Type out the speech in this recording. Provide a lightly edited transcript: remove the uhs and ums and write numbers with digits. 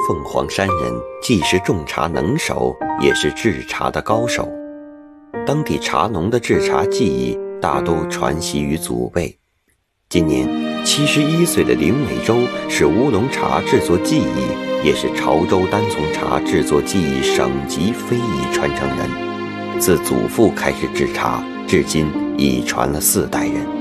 凤凰山人既是种茶能手，也是制茶的高手。当地茶农的制茶技艺大都传习于祖辈。今年71岁的林美洲是乌龙茶制作技艺，也是潮州单丛茶制作技艺省级非遗传承人。自祖父开始制茶，至今已传了4代人。